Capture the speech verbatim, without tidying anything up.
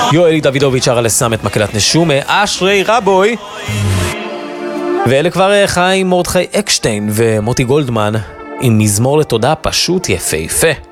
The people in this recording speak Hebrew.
יואלי דוידוביץ' שר על לסם את מקהלת נשומה, אשרי רבוי. ואלה כבר חיים מרדכי אקשטיין ומוטי גולדמן עם מזמור לתודה פשוט יפהפה.